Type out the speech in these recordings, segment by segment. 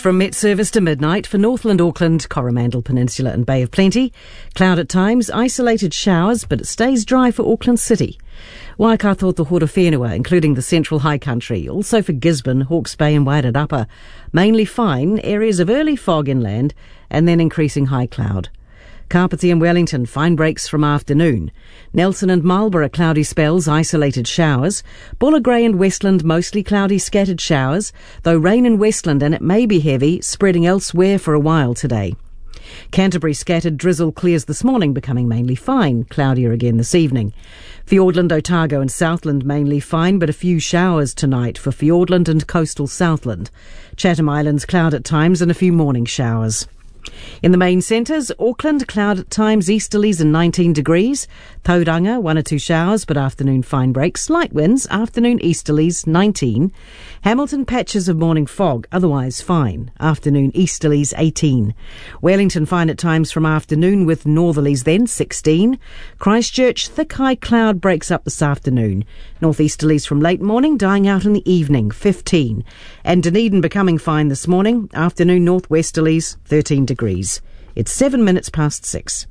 from Met Service to midnight for Northland, Auckland, Coromandel Peninsula and Bay of Plenty. Cloud at times, isolated showers, but it stays dry for Auckland City. Waikato to Horowhenua, including the Central High Country. Also for Gisborne, Hawke's Bay and Wairarapa. Mainly fine, areas of early fog inland and then increasing high cloud. Kapiti and Wellington, fine breaks from afternoon. Nelson and Marlborough, cloudy spells, isolated showers. Buller Grey and Westland, mostly cloudy, scattered showers, though rain in Westland and it may be heavy, spreading elsewhere for a while today. Canterbury, scattered drizzle clears this morning, becoming mainly fine, cloudier again this evening. Fiordland, Otago and Southland mainly fine, but a few showers tonight for Fiordland and coastal Southland. Chatham Islands, cloud at times and a few morning showers. In the main centres, Auckland, cloud at times, easterlies and 19 degrees. Tauranga, 1 or 2 showers, but afternoon fine breaks. Light winds, afternoon easterlies, 19. Hamilton, patches of morning fog, otherwise fine. Afternoon easterlies, 18. Wellington, fine at times from afternoon with northerlies then, 16. Christchurch, thick high cloud breaks up this afternoon. Northeasterlies from late morning, dying out in the evening, 15. And Dunedin becoming fine this morning. Afternoon northwesterlies, 13 degrees. It's 7 minutes past 6.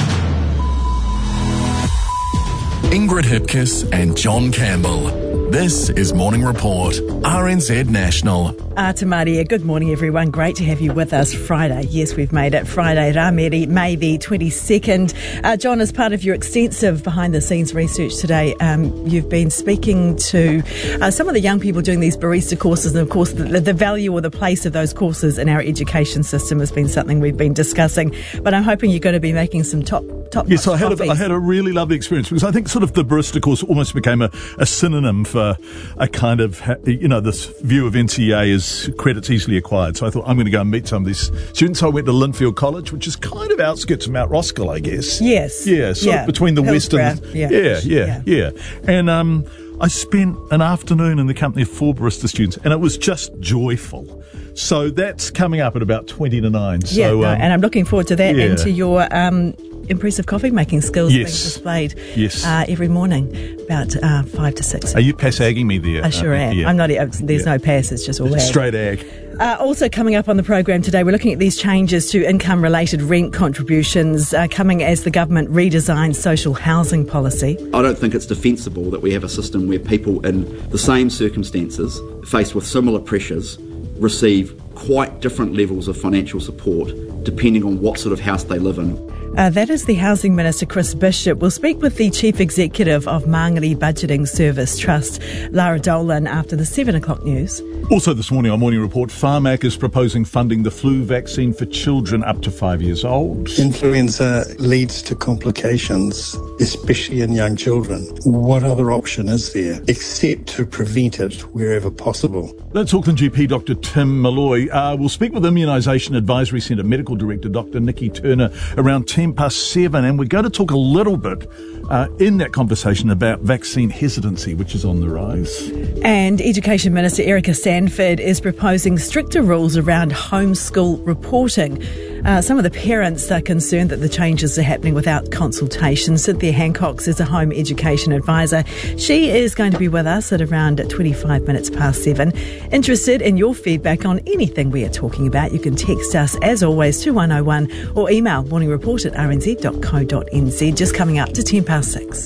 Ingrid Hipkiss and John Campbell. This is Morning Report, RNZ National. Te Maria, good morning everyone. Great to have you with us. Friday, yes, we've made it. Friday, Rameri, May the 22nd. John, as part of your extensive behind-the-scenes research today, you've been speaking to some of the young people doing these barista courses, and of course the value or the place of those courses in our education system has been something we've been discussing. But I'm hoping you're going to be making some top Yes, I had a really lovely experience, because I think sort of the barista course almost became a synonym for a kind of, this view of NCEA as credits easily acquired. So I thought, I'm going to go and meet some of these students. So I went to Linfield College, which is kind of outskirts of Mount Roskill, I guess. Yes. Yeah, sort of between the west and... Yeah. And I spent an afternoon in the company of 4 barista students, and it was just joyful. So that's coming up at about 20 to 9. So, and I'm looking forward to that and to your impressive coffee making skills being displayed every morning about 5 to 6. Are you pass-agging me there? I sure am. Yeah. I'm not. There's no pass. It's just all ag. Straight ag. Also coming up on the program today, we're looking at these changes to income-related rent contributions coming as the government redesigns social housing policy. I don't think it's defensible that we have a system where people in the same circumstances, faced with similar pressures, receive quite different levels of financial support depending on what sort of house they live in. That is the Housing Minister, Chris Bishop. We'll speak with the Chief Executive of Mangere Budgeting Service Trust, Lara Dolan, after the 7 o'clock news. Also this morning on Morning Report, Pharmac is proposing funding the flu vaccine for children up to 5 years old. Influenza leads to complications, especially in young children. What other option is there except to prevent it wherever possible? That's Auckland GP Dr Tim Malloy. We'll speak with Immunisation Advisory Centre Medical Director Dr Nikki Turner around 7:10, and we're going to talk a little bit in that conversation about vaccine hesitancy, which is on the rise. And Education Minister Erica Sanford is proposing stricter rules around homeschool reporting. Some of the parents are concerned that the changes are happening without consultation. Cynthia Hancock is a home education advisor. She is going to be with us at around 25 minutes past 7. Interested in your feedback on anything we are talking about, you can text us, as always, to 2101 or email morningreport@rnz.co.nz. Just coming up to 10 past 6.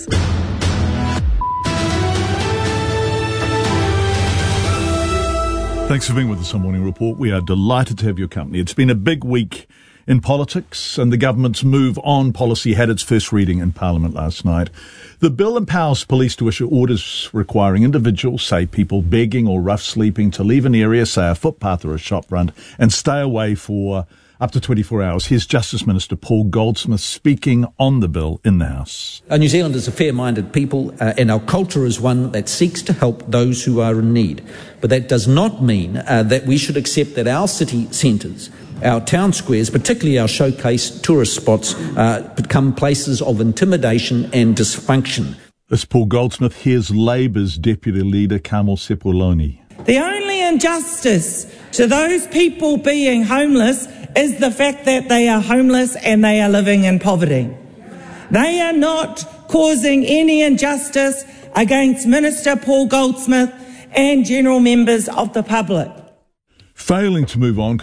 Thanks for being with us on Morning Report. We are delighted to have your company. It's been a big week in politics, and the government's Move On policy had its first reading in Parliament last night. The bill empowers police to issue orders requiring individuals, say people begging or rough sleeping, to leave an area, say a footpath or a shopfront, and stay away for up to 24 hours. Here's Justice Minister Paul Goldsmith speaking on the bill in the House. New Zealand is a fair-minded people, and our culture is one that seeks to help those who are in need. But that does not mean that we should accept that our city centres, our town squares, particularly our showcase tourist spots, become places of intimidation and dysfunction. This Paul Goldsmith. Here's Labour's Deputy Leader Carmel Sepuloni. The only injustice to those people being homeless is the fact that they are homeless and they are living in poverty. They are not causing any injustice against Minister Paul Goldsmith and general members of the public. Failing to move on